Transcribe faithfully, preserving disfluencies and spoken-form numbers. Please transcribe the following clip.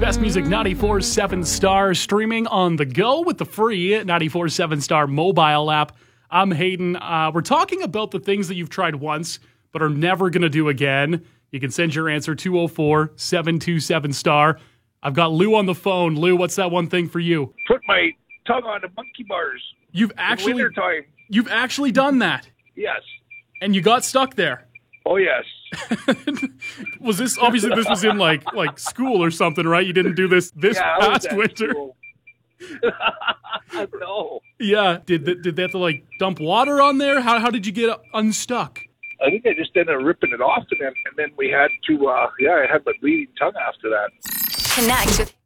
best music ninety-four point seven Star, streaming on the go with the free ninety-four point seven Star mobile app. I'm Hayden. Uh, we're talking about the things that you've tried once but are never going to do again. You can send your answer two oh four, seven two seven Star. I've got Lou on the phone. Lou, what's that one thing for you? Put my tongue on the monkey bars. You've actually, in wintertime. You've actually done that? Yes. And you got stuck there? Oh, yes. Was this, obviously this was in like like school or something, right? You didn't do this this yeah, I was past at winter? school. No. Yeah. Did they, did they have to like dump water on there? How how did you get unstuck? I think I just ended up ripping it off, and then, and then we had to, uh, yeah, I had my bleeding tongue after that. Connect with